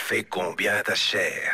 fait combien ta chair?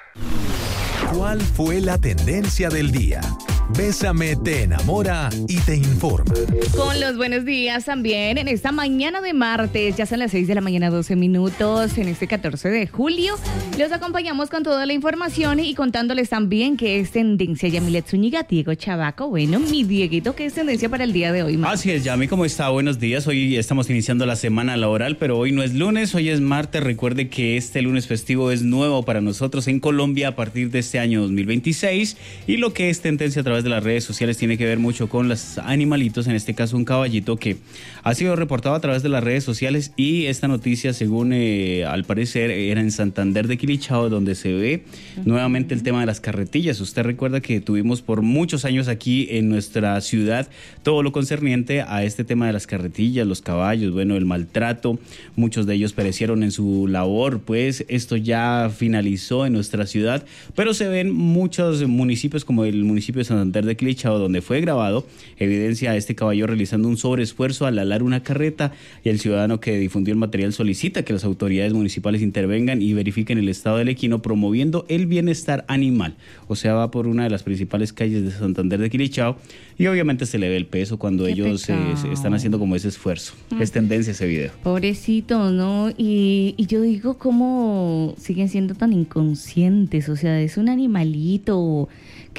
¿Cuál fue la tendencia del día? Bésame te enamora y te informa. Con los buenos días también en esta mañana de martes, ya son las 6 de la mañana 12 minutos, en este 14 de julio. Los acompañamos con toda la información y contándoles también que es tendencia. Yamilet Zúñiga, Diego Chavaco, bueno, mi Dieguito, ¿qué es tendencia para el día de hoy? Así es, Yami, ¿cómo está? Buenos días, hoy estamos iniciando la semana laboral, pero hoy no es lunes, hoy es martes. Recuerde que este lunes festivo es nuevo para nosotros en Colombia a partir de este año 2026 y lo que es tendencia a través de las redes sociales tiene que ver mucho con los animalitos, en este caso un caballito que ha sido reportado a través de las redes sociales y esta noticia, según al parecer, era en Santander de Quilichao, donde se ve nuevamente el tema de las carretillas. Usted recuerda que tuvimos por muchos años aquí en nuestra ciudad todo lo concerniente a este tema de las carretillas, los caballos, bueno, el maltrato, muchos de ellos perecieron en su labor, pues esto ya finalizó en nuestra ciudad, pero se ven muchos municipios como el municipio de Santander de Quilichao, donde fue grabado, evidencia a este caballo realizando un sobreesfuerzo al alar una carreta, y el ciudadano que difundió el material solicita que las autoridades municipales intervengan y verifiquen el estado del equino, promoviendo el bienestar animal. O sea, va por una de las principales calles de Santander de Quilichao y obviamente se le ve el peso cuando ellos se están haciendo como ese esfuerzo. Es tendencia ese video. Pobrecito, ¿no? Y yo digo, ¿cómo siguen siendo tan inconscientes? O sea, es un animalito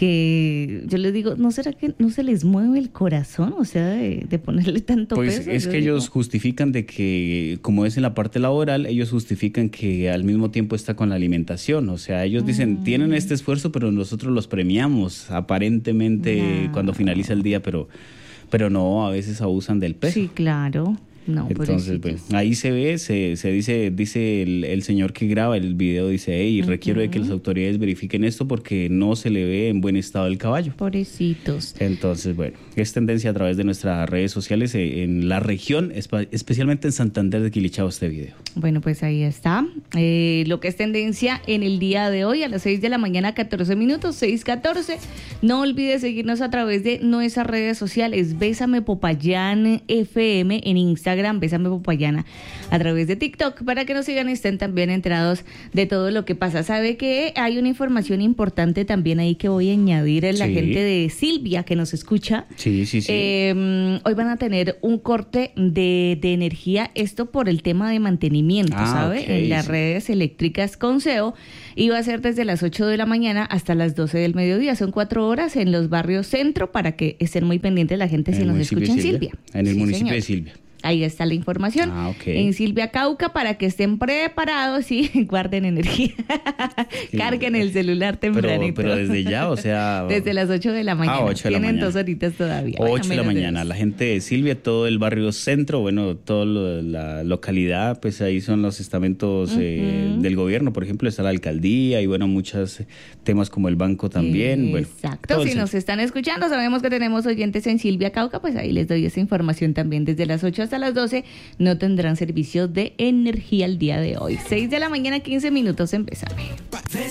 que yo les digo, ¿no será que no se les mueve el corazón? O sea, de ponerle tanto pues peso. Pues es que ellos justifican de que, como es en la parte laboral, ellos justifican que al mismo tiempo está con la alimentación. O sea, ellos dicen, tienen este esfuerzo, pero nosotros los premiamos aparentemente cuando finaliza el día, pero no, a veces abusan del peso. Sí, claro. No, entonces, bueno, ahí se ve, se dice el señor que graba el video, dice, hey, requiero de que las autoridades verifiquen esto porque no se le ve en buen estado el caballo. Pobrecitos. Entonces, bueno, es tendencia a través de nuestras redes sociales en la región, especialmente en Santander de Quilichao, este video. Bueno, pues ahí está. Lo que es tendencia en el día de hoy a las 6 de la mañana, 14 minutos, 6:14. No olvides seguirnos a través de nuestras redes sociales. Bésame Popayán FM en Instagram. Bésame Popayana a través de TikTok para que nos sigan y estén también enterados de todo lo que pasa. Sabe que hay una información importante también ahí que voy a añadir en la gente de Silvia que nos escucha. Sí. Hoy van a tener un corte de energía, esto por el tema de mantenimiento, ¿sabe? Okay, en las redes eléctricas con SEO. Y va a ser desde las 8 de la mañana hasta las 12 del mediodía. Son 4 horas en los barrios centro para que estén muy pendientes la gente si nos escucha en Silvia. En el municipio de Silvia. Ahí está la información. En Silvia Cauca para que estén preparados y guarden energía. Carguen el celular tempranito. Pero desde ya, o sea... Desde las 8 de la mañana. 8 de la Tienen mañana. 2 horitas todavía. 8 de la mañana. La gente de Silvia, todo el barrio centro, bueno, toda la localidad, pues ahí son los estamentos del gobierno. Por ejemplo, está la alcaldía y bueno, muchos temas como el banco también. Exacto. Si nos están escuchando, sabemos que tenemos oyentes en Silvia Cauca, pues ahí les doy esa información también. Desde las 8 hasta las 12 no tendrán servicio de energía el día de hoy. 6 de la mañana, 15 minutos, empezamos.